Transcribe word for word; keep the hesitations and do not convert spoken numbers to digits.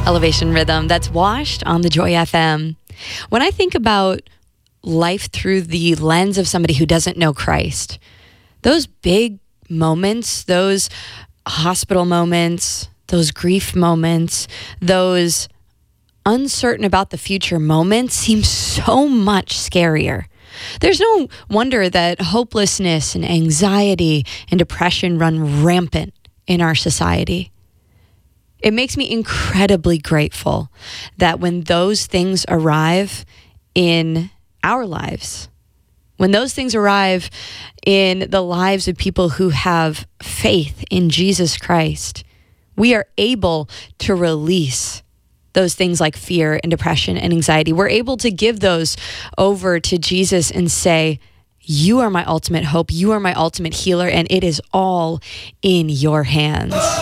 Elevation Rhythm. That's Washed on the Joy F M. When I think about life through the lens of somebody who doesn't know Christ, those big moments, those hospital moments, those grief moments, those uncertain about the future moments seem so much scarier. There's no wonder that hopelessness and anxiety and depression run rampant in our society. It makes me incredibly grateful that when those things arrive in our lives, when those things arrive in the lives of people who have faith in Jesus Christ, we are able to release those things like fear and depression and anxiety. We're able to give those over to Jesus and say, you are my ultimate hope. You are my ultimate healer, and it is all in your hands.